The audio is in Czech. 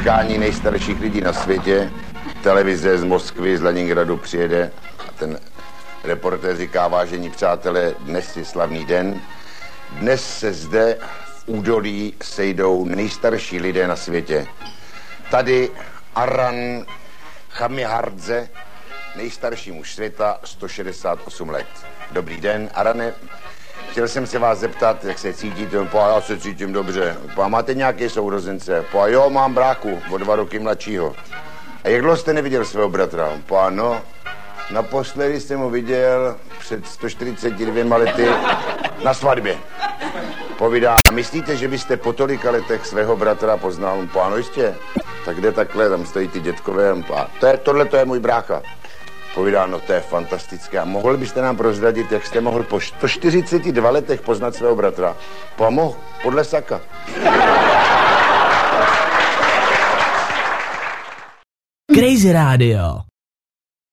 setkání nejstarších lidí na světě. Televize z Moskvy, z Leningradu přijede a ten reportér říká: vážení přátelé, dnes je slavný den. Dnes se zde v údolí sejdou nejstarší lidé na světě. Tady Aran Chamihardze, nejstarší muž světa, 168 let. Dobrý den, Arane. Chtěl jsem se vás zeptat, jak se cítíte. Já se cítím dobře. Máte nějaké sourozence? Jo, mám bráchu, o 2 roky mladšího. A jak dlouho jste neviděl svého bratra? No, naposledy jsem ho viděl před 142 lety na svatbě. Povídá: myslíte, že byste po tolika letech svého bratra poznal? No jistě. Tak jde takhle, tam stojí ty dětkové. Tohle to je můj brácha. Povídá: no to je fantastické. A mohl byste nám prozradit, jak jste mohl po 142 letech poznat svého bratra? Mohl, podle Saka. Crazy Radio.